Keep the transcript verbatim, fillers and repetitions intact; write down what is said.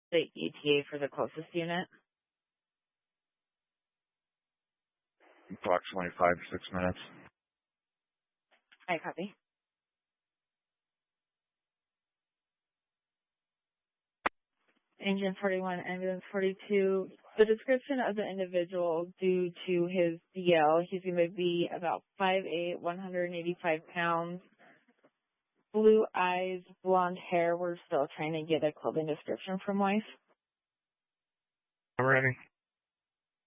the E T A for the closest unit. Approximately five to six minutes. I copy. Engine forty-one, ambulance forty-two. The description of the individual due to his D L, he's going to be about five eight, one hundred eighty-five pounds, blue eyes, blonde hair. We're still trying to get a clothing description from wife. I'm ready.